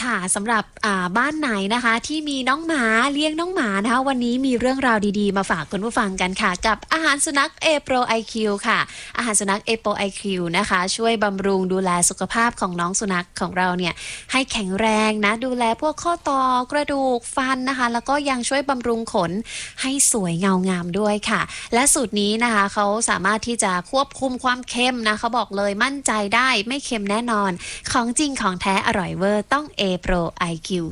ค่ะสำหรับบ้านไหนนะคะที่มีน้องหมาเลี้ยงน้องหมานะคะวันนี้มีเรื่องราวดีๆมาฝากคุณผู้ฟังกันค่ะกับอาหารสุนัข A Pro IQ ค่ะอาหารสุนัข A Pro IQ นะคะช่วยบำรุงดูแลสุขภาพของน้องสุนัขของเราเนี่ยให้แข็งแรงนะดูแลพวกข้อต่อกระดูกฟันนะคะแล้วก็ยังช่วยบำรุงขนให้สวยเงางามด้วยค่ะและสูตรนี้นะคะเขาสามารถที่จะควบคุมความเค็มนะเขาบอกเลยมั่นใจได้ไม่เค็มแน่นอนของจริงของแท้อร่อยเวอร์ต้อง A Pro IQ